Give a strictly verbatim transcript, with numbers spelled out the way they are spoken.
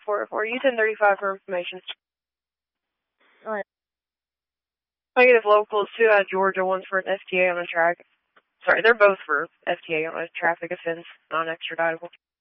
four four. U ten thirty-five for information. Alright. Negative locals, two out of Georgia, one's for an F T A on a track. Sorry, they're both for F T A on a traffic offense, non-extraditable.